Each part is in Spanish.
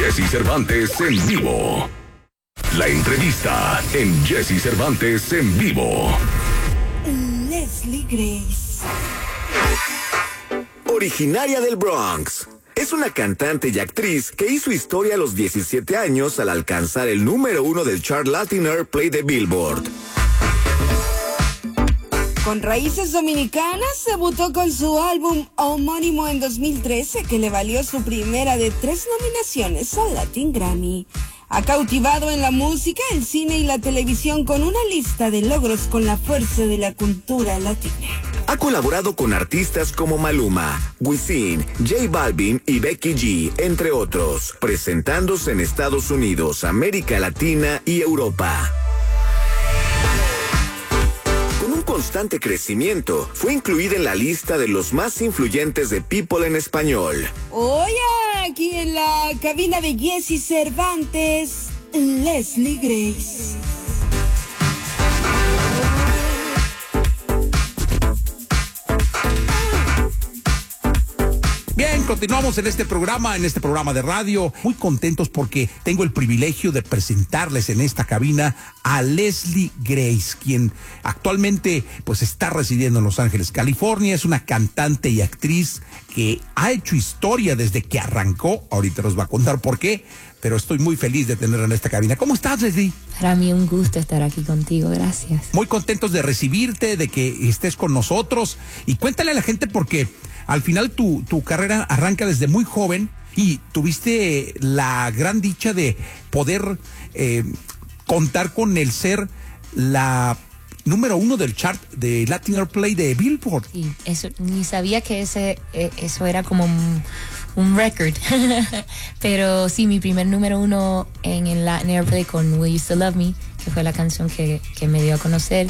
Jesse Cervantes en vivo. La entrevista en Jesse Cervantes en vivo. Leslie Grace. Originaria del Bronx, es una cantante y actriz que hizo historia a los 17 años al alcanzar el número 1 del chart Latin Airplay de Billboard. Con raíces dominicanas, debutó con su álbum homónimo en 2013, que le valió su primera de 3 nominaciones al Latin Grammy. Ha cautivado en la música, el cine y la televisión con una lista de logros con la fuerza de la cultura latina. Ha colaborado con artistas como Maluma, Wisin, J Balvin y Becky G, entre otros, presentándose en Estados Unidos, América Latina y Europa. Con un constante crecimiento, fue incluida en la lista de los más influyentes de People en español. Hoy aquí en la cabina de Jesse Cervantes, Leslie Grace. Bien, continuamos en este programa de radio, muy contentos porque tengo el privilegio de presentarles en esta cabina a Leslie Grace, quien actualmente pues está residiendo en Los Ángeles, California. Es una cantante y actriz que ha hecho historia desde que arrancó. Ahorita nos va a contar por qué, pero estoy muy feliz de tenerla en esta cabina. ¿Cómo estás, Leslie? Para mí un gusto estar aquí contigo, gracias. Muy contentos de recibirte, de que estés con nosotros. Y cuéntale a la gente porque al final tu carrera arranca desde muy joven y tuviste la gran dicha de poder contar con el ser la número 1 del chart de Latin Airplay de Billboard. Sí, eso, ni sabía que eso era como un récord. Pero sí, mi primer número 1 en el Latin Airplay con Will You Still Love Me, que fue la canción que me dio a conocer,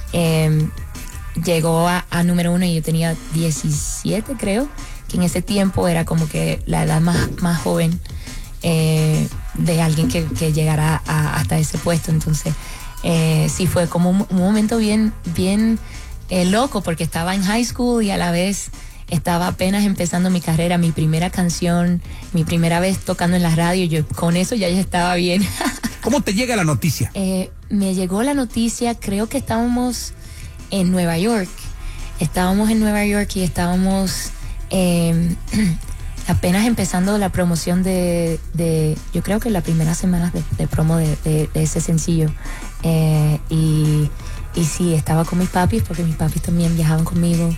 llegó a número 1 y yo tenía 17, creo, que en ese tiempo era como que la edad más joven de alguien que llegara hasta ese puesto. Entonces sí fue como un momento bien loco, porque estaba en high school y a la vez estaba apenas empezando mi carrera, mi primera canción, mi primera vez tocando en la radio. Yo con eso ya estaba bien. ¿Cómo te llega la noticia? Me llegó la noticia, creo que estábamos en Nueva York. Estábamos en Nueva York y estábamos apenas empezando la promoción de yo creo que la primera semana de promo de ese sencillo. Y sí, estaba con mis papis, porque mis papis también viajaban conmigo.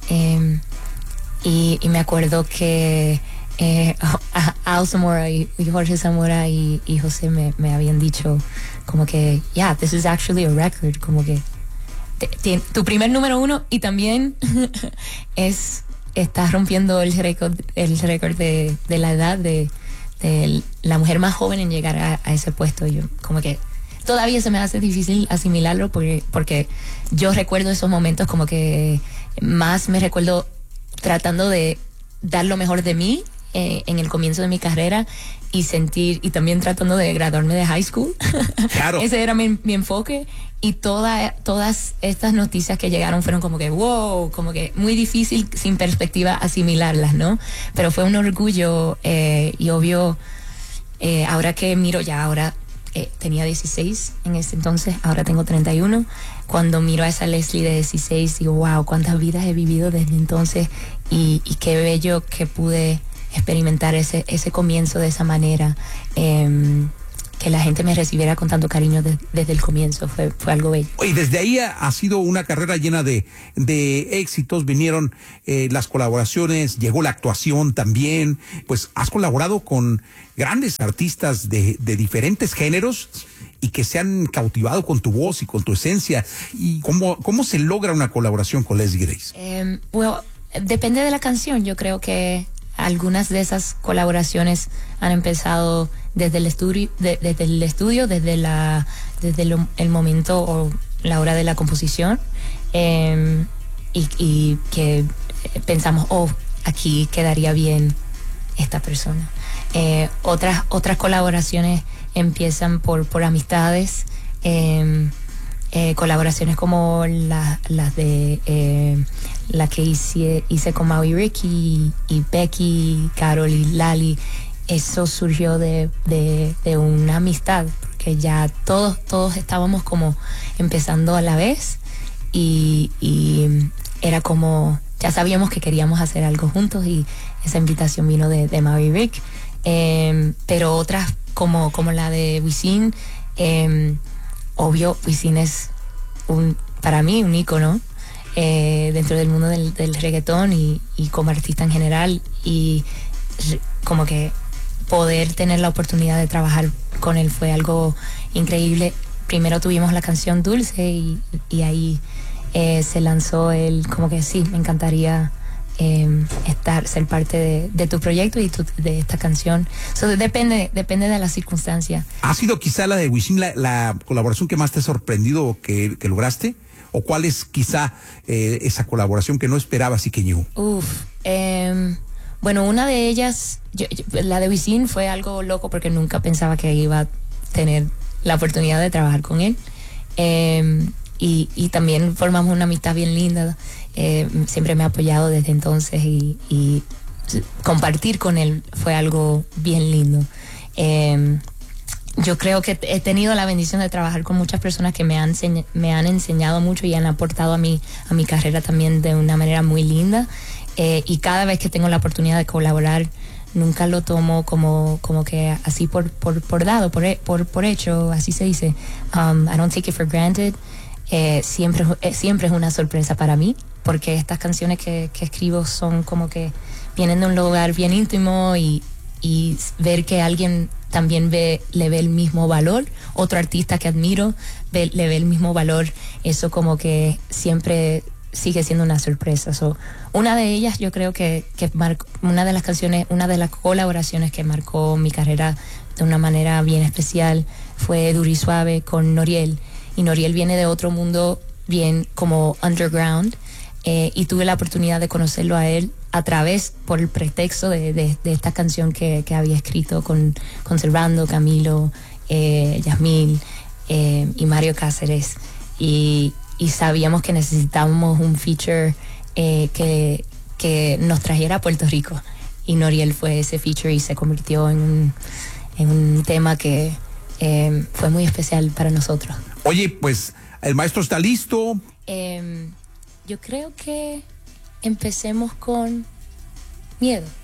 Y me acuerdo que Al Zamora y Jorge Zamora y José me habían dicho como que, yeah, this is actually a record, como que tu primer número 1 y también estás rompiendo el récord de la edad de la mujer más joven en llegar a ese puesto. Yo como que todavía se me hace difícil asimilarlo porque yo recuerdo esos momentos, como que más me recuerdo tratando de dar lo mejor de mí en el comienzo de mi carrera y también tratando de graduarme de high school. Claro. Ese era mi enfoque, y todas estas noticias que llegaron fueron como que wow, como que muy difícil sin perspectiva asimilarlas, ¿no? Pero fue un orgullo, y obvio, ahora que miro ya, ahora tenía 16 en ese entonces, ahora tengo 31. Cuando miro a esa Leslie de 16 digo, wow, cuántas vidas he vivido desde entonces, y qué bello que pude experimentar ese comienzo de esa manera, que la gente me recibiera con tanto cariño desde el comienzo, fue algo bello. Y desde ahí ha sido una carrera llena de éxitos. Vinieron las colaboraciones, llegó la actuación también. Pues has colaborado con grandes artistas de diferentes géneros y que se han cautivado con tu voz y con tu esencia. ¿Y cómo se logra una colaboración con Leslie Grace? Bueno, depende de la canción. Yo creo que algunas de esas colaboraciones han empezado desde el estudio, desde el momento o la hora de la composición, y que pensamos, aquí quedaría bien esta persona. Otras colaboraciones empiezan por amistades, colaboraciones como las de la que hice con Mau y Ricky y Becky, Carol y Lali. eso surgió de una amistad, porque ya todos estábamos como empezando a la vez y era como, ya sabíamos que queríamos hacer algo juntos y esa invitación vino de Maui y Rick. Pero otras como la de Wisin, obvio, Wisin es para mí un ícono dentro del mundo del reggaetón y como artista en general, y como que poder tener la oportunidad de trabajar con él fue algo increíble. Primero tuvimos la canción Dulce y ahí se lanzó el como que sí, me encantaría ser parte de tu proyecto y de esta canción. Depende de las circunstancias. ¿Ha sido quizá la de Wisin la colaboración que más te ha sorprendido que lograste? ¿O cuál es quizá esa colaboración que no esperabas y que llegó? Bueno, una de ellas, la de Wisin, fue algo loco porque nunca pensaba que iba a tener la oportunidad de trabajar con él. Y también formamos una amistad bien linda. Siempre me ha apoyado desde entonces y compartir con él fue algo bien lindo. Yo creo que he tenido la bendición de trabajar con muchas personas que me han enseñado mucho y han aportado a mi carrera también de una manera muy linda. Y cada vez que tengo la oportunidad de colaborar, nunca lo tomo como que así por dado, por hecho, así se dice. I don't take it for granted. Siempre es una sorpresa para mí, porque estas canciones que escribo son como que vienen de un lugar bien íntimo y ver que alguien también le ve el mismo valor, otro artista que admiro le ve el mismo valor, eso como que siempre sigue siendo una sorpresa. Una de ellas, yo creo que una de las canciones, una de las colaboraciones que marcó mi carrera de una manera bien especial fue Duro y Suave con Noriel. Y Noriel viene de otro mundo bien como underground, y tuve la oportunidad de conocerlo a él por el pretexto de esta canción que había escrito con Servando, Camilo, Yasmín y Mario Cáceres, y sabíamos que necesitábamos un feature que nos trajera a Puerto Rico, y Noriel fue ese feature y se convirtió en un tema que fue muy especial para nosotros. Oye, pues el maestro está listo. Yo creo que empecemos con Miedo.